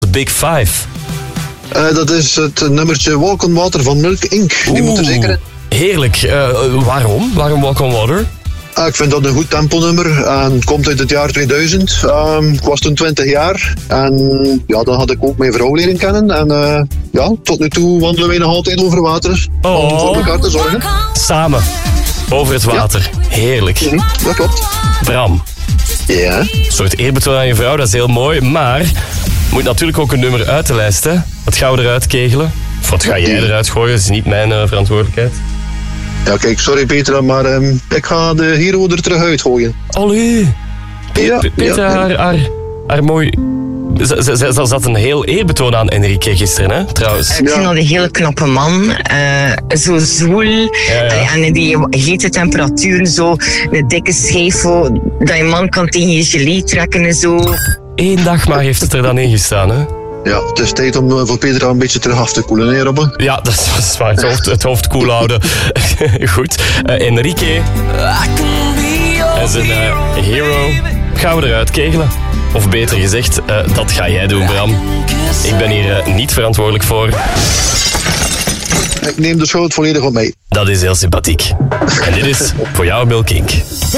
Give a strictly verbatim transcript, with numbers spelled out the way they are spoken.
Big Five? Uh, dat is het nummertje Walk on Water van Milk Incorporated. Die moet er zeker in. Heerlijk. Uh, waarom? Waarom Walk on Water? Uh, ik vind dat een goed temponummer en het komt uit het jaar tweeduizend. Um, ik was toen twintig jaar en ja, dan had ik ook mijn vrouw leren kennen. En uh, ja, tot nu toe wandelen wij nog altijd over water oh. om voor elkaar te zorgen. Samen, over het water. Ja. Heerlijk. Mm-hmm, dat klopt. Bram. Ja? Een soort eerbetoon aan je vrouw, dat is heel mooi. Maar moet natuurlijk ook een nummer uit de lijst, hè? Wat gaan we eruit kegelen? Of wat ga jij eruit gooien? Dat is niet mijn uh, verantwoordelijkheid. Ja, kijk, sorry Petra, maar um, ik ga de Hero er terug uitgooien. Allee. Pe- ja, Pe- Petra, ja. haar, haar, haar mooi... Ze, ze, ze zat een heel eerbetoon aan Enrique gisteren, hè, trouwens. Ik vind dat een hele knappe man. Uh, zo zwoel. Ja, ja. En die hete temperaturen, zo. Een dikke schijf, dat je man kan tegen je gelei trekken en zo. Eén dag maar heeft het er dan in gestaan, hè? Ja, het is tijd om voor Petra een beetje terug af te koelen, hè, Robben? Ja, dat is, dat is waar. Het hoofd, het hoofd koel houden. Goed. Uh, Enrique en zijn uh, Hero gaan we eruit kegelen. Of beter gezegd, uh, dat ga jij doen, Bram. Ik ben hier uh, niet verantwoordelijk voor. Ik neem de schuld volledig op mij. Dat is heel sympathiek. En dit is voor jou, Milk Incorporated.